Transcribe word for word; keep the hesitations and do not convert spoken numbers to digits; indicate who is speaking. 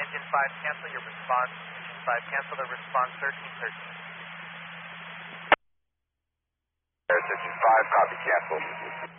Speaker 1: Engine five, cancel your response. Engine five, cancel the response, thirteen thirteen.
Speaker 2: Air Engine five, copy, cancel.